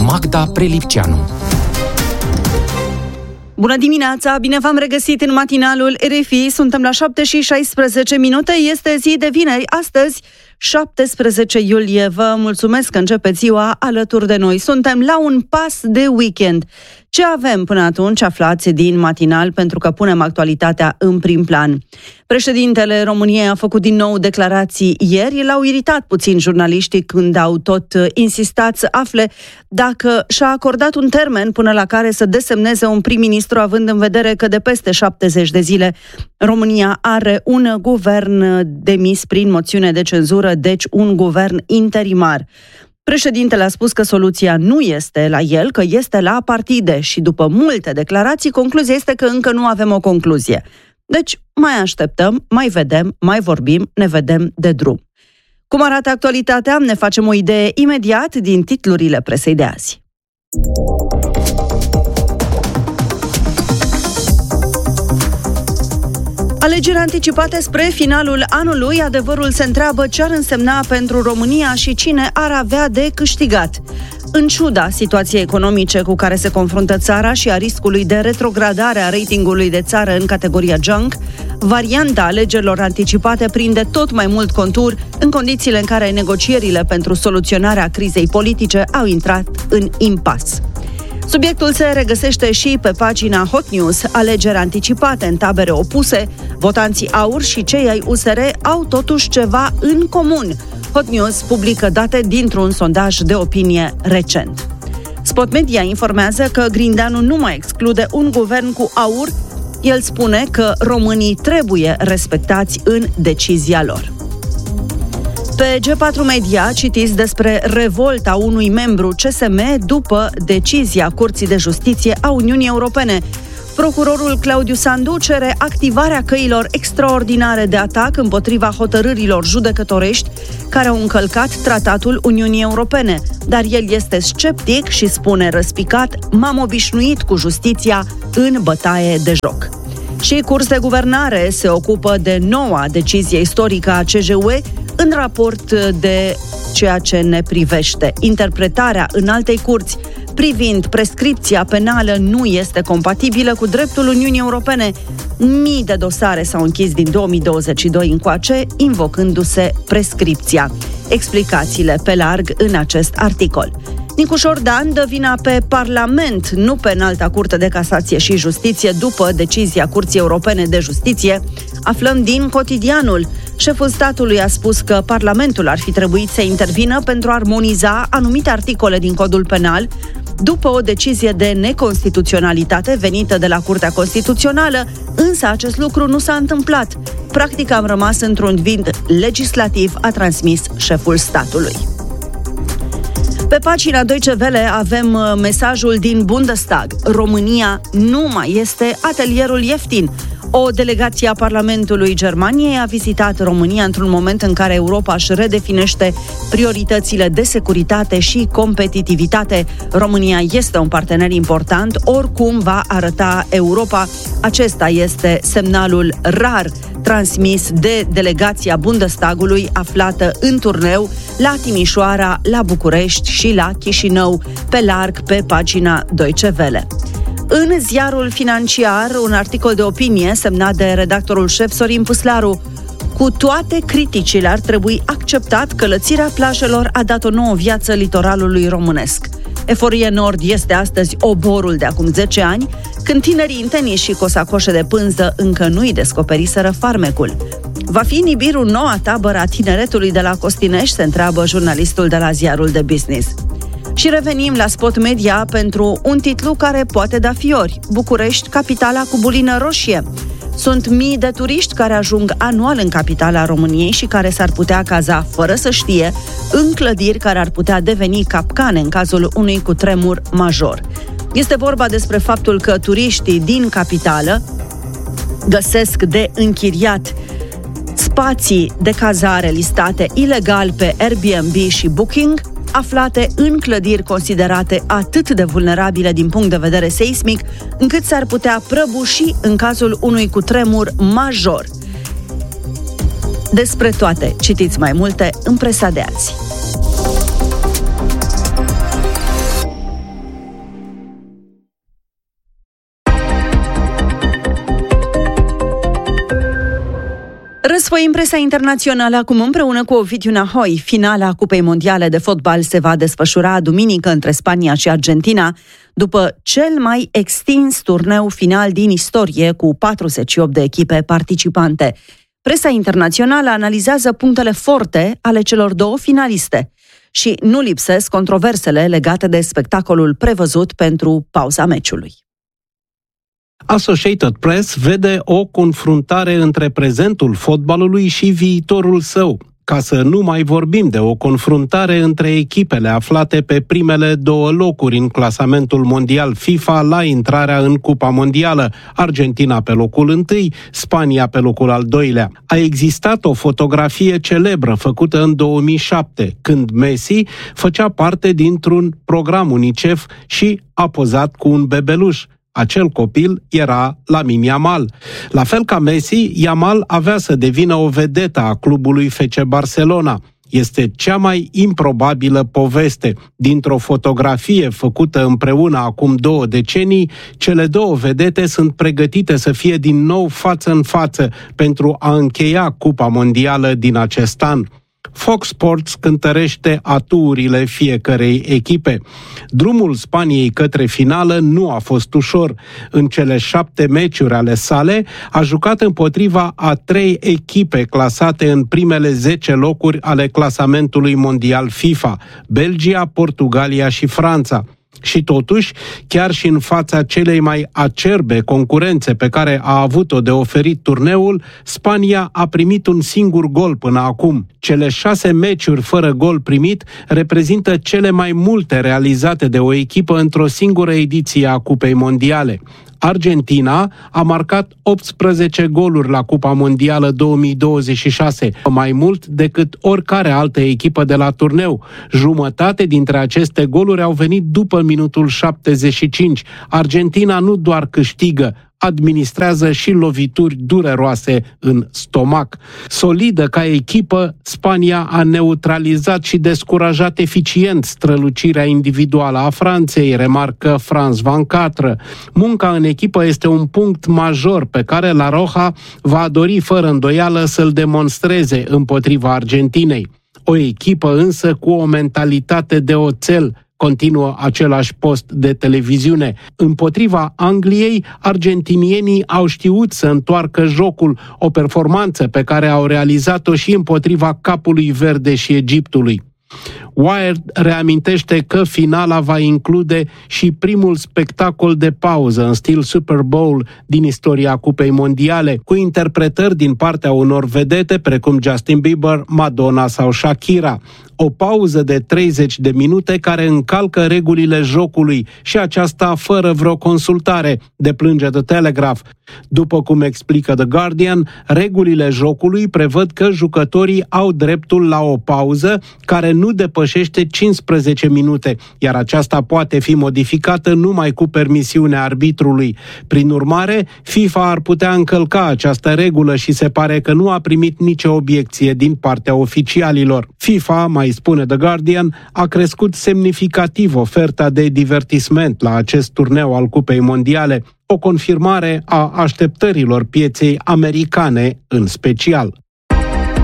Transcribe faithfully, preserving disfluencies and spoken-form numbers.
Magda Prelipceanu. Bună dimineața, bine v-am regăsit în matinalul R F I, suntem la șapte și șaisprezece minute, este zi de vineri, astăzi șaptesprezece iulie, vă mulțumesc că începeți ziua alături de noi, suntem la un pas de weekend. Ce avem până atunci aflați din matinal, pentru că punem actualitatea în prim plan. Președintele României a făcut din nou declarații ieri, l-au iritat puțin jurnaliștii când au tot insistat să afle dacă și-a acordat un termen până la care să desemneze un prim-ministru, având în vedere că de peste șaptezeci de zile România are un guvern demis prin moțiune de cenzură, deci un guvern interimar. Președintele a spus că soluția nu este la el, că este la partide și după multe declarații, concluzia este că încă nu avem o concluzie. Deci mai așteptăm, mai vedem, mai vorbim, ne vedem de drum. Cum arată actualitatea? Ne facem o idee imediat din titlurile presei de azi. Alegeri anticipate spre finalul anului, adevărul se întreabă ce ar însemna pentru România și cine ar avea de câștigat. În ciuda situației economice cu care se confruntă țara și a riscului de retrogradare a ratingului de țară în categoria junk, varianta alegerilor anticipate prinde tot mai mult contur în condițiile în care negocierile pentru soluționarea crizei politice au intrat în impas. Subiectul se regăsește și pe pagina Hot News. Alegeri anticipate în tabere opuse, votanții AUR și cei ai U S R au totuși ceva în comun. Hot News publică date dintr-un sondaj de opinie recent. Spot Media informează că Grindeanu nu mai exclude un guvern cu AUR. El spune că românii trebuie respectați în decizia lor. Pe G patru Media citiți despre revolta unui membru C S M după decizia Curții de Justiție a Uniunii Europene. Procurorul Claudiu Sandu cere activarea căilor extraordinare de atac împotriva hotărârilor judecătorești care au încălcat tratatul Uniunii Europene, dar el este sceptic și spune răspicat: m-am obișnuit cu justiția în bătaie de joc. Și Curs de Guvernare se ocupă de noua decizie istorică a C J U E în raport de ceea ce ne privește. Interpretarea Înaltei Curți privind prescripția penală nu este compatibilă cu dreptul Uniunii Europene. Mii de dosare s-au închis din două mii douăzeci și doi încoace, invocându-se prescripția. Explicațiile pe larg în acest articol. Nicușor Dan dă vina pe Parlament, nu pe Înalta Curte de Casație și Justiție, după decizia Curții Europene de Justiție. Aflăm din Cotidianul. Șeful statului a spus că Parlamentul ar fi trebuit să intervină pentru a armoniza anumite articole din Codul Penal, după o decizie de neconstituționalitate venită de la Curtea Constituțională, însă acest lucru nu s-a întâmplat. Practic am rămas într-un vid legislativ, a transmis șeful statului. Pe pagina Deutsche Welle avem mesajul din Bundestag. România nu mai este atelierul ieftin. O delegație a Parlamentului Germaniei a vizitat România într-un moment în care Europa își redefinește prioritățile de securitate și competitivitate. România este un partener important, oricum va arăta Europa. Acesta este semnalul rar transmis de delegația Bundestagului aflată în turneu la Timișoara, la București și la Chișinău, pe larg pe pagina Deutsche Welle. În ziarul Financiar, un articol de opinie semnat de redactorul șef Sorin Păslaru. Cu toate criticile, ar trebui acceptat că lățirea plajelor a dat o nouă viață litoralului românesc. Eforie Nord este astăzi oborul de acum zece ani, când tinerii în tenis și cu o sacoșă de pânză încă nu-i descoperiseră farmecul. Va fi Nibiru noua tabără a tineretului de la Costinești, se întreabă jurnalistul de la ziarul de Business. Și revenim la Spot Media pentru un titlu care poate da fiori. București, capitala cu bulină roșie. Sunt mii de turiști care ajung anual în capitala României și care s-ar putea caza fără să știe în clădiri care ar putea deveni capcane în cazul unui cutremur major. Este vorba despre faptul că turiștii din capitală găsesc de închiriat spații de cazare listate ilegal pe Airbnb și Booking, aflate în clădiri considerate atât de vulnerabile din punct de vedere seismic, încât s-ar putea prăbuși în cazul unui cutremur major. Despre toate citiți mai multe în presa de azi. Expo în presa internațională acum împreună cu Ovidiu Nahoi. Finala Cupei Mondiale de Fotbal se va desfășura duminică între Spania și Argentina, după cel mai extins turneu final din istorie, cu patruzeci și opt de echipe participante. Presa internațională analizează punctele forte ale celor două finaliste și nu lipsesc controversele legate de spectacolul prevăzut pentru pauza meciului. Associated Press vede o confruntare între prezentul fotbalului și viitorul său, ca să nu mai vorbim de o confruntare între echipele aflate pe primele două locuri în clasamentul mondial FIFA la intrarea în Cupa Mondială, Argentina pe locul întâi, Spania pe locul al doilea. A existat o fotografie celebră făcută în două mii șapte, când Messi făcea parte dintr-un program UNICEF și a pozat cu un bebeluș. Acel copil era Lamine Yamal. La fel ca Messi, Yamal avea să devină o vedetă a clubului F C Barcelona. Este cea mai improbabilă poveste. Dintr-o fotografie făcută împreună acum două decenii, cele două vedete sunt pregătite să fie din nou față în față pentru a încheia Cupa Mondială din acest an. Fox Sports cântărește atuurile fiecărei echipe. Drumul Spaniei către finală nu a fost ușor. În cele șapte meciuri ale sale a jucat împotriva a trei echipe clasate în primele zece locuri ale clasamentului mondial FIFA: Belgia, Portugalia și Franța. Și totuși, chiar și în fața celei mai acerbe concurențe pe care a avut-o de oferit turneul, Spania a primit un singur gol până acum. Cele șase meciuri fără gol primit reprezintă cele mai multe realizate de o echipă într-o singură ediție a Cupei Mondiale. Argentina a marcat optsprezece goluri la Cupa Mondială două mii douăzeci și șase, mai mult decât oricare altă echipă de la turneu. Jumătate dintre aceste goluri au venit după minutul șaptezeci și cinci. Argentina nu doar câștigă, administrează și lovituri dureroase în stomac. Solidă ca echipă, Spania a neutralizat și descurajat eficient strălucirea individuală a Franței, remarcă Franz Van Catre. Munca în echipă este un punct major pe care La Roja va dori fără îndoială să-l demonstreze împotriva Argentinei. O echipă însă cu o mentalitate de oțel, continuă același post de televiziune. Împotriva Angliei, argentinienii au știut să întoarcă jocul, o performanță pe care au realizat-o și împotriva Capului Verde și Egiptului. Wired reamintește că finala va include și primul spectacol de pauză în stil Super Bowl din istoria Cupei Mondiale, cu interpretări din partea unor vedete precum Justin Bieber, Madonna sau Shakira. O pauză de treizeci de minute care încalcă regulile jocului și aceasta fără vreo consultare, deplânge The Telegraph. După cum explică The Guardian, regulile jocului prevăd că jucătorii au dreptul la o pauză care nu depășește cincisprezece minute, iar aceasta poate fi modificată numai cu permisiunea arbitrului. Prin urmare, FIFA ar putea încălca această regulă și se pare că nu a primit nicio obiecție din partea oficialilor. FIFA, mai spune The Guardian, a crescut semnificativ oferta de divertisment la acest turneu al Cupei Mondiale, o confirmare a așteptărilor pieței americane în special.